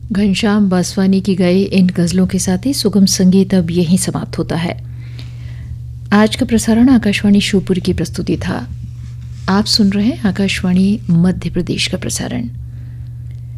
घनश्याम बासवानी की गाई इन गज़लों के साथ ही सुगम संगीत अब यहीं समाप्त होता है। आज का प्रसारण आकाशवाणी शिवपुरी की प्रस्तुति था। आप सुन रहे हैं आकाशवाणी मध्य प्रदेश का प्रसारण।